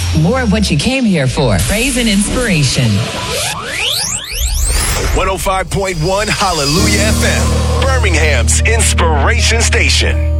More of what you came here for. Praise and inspiration. 105.1 Hallelujah FM, Birmingham's inspiration station.